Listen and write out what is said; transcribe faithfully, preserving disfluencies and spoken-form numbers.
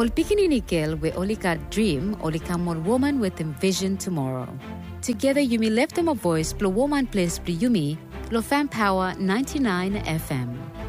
Ol pikininikel we olika dream olika more woman with envision tomorrow. Together Yumi left them a voice, plo woman place plo Yumi, plo fan power ninety-nine F M.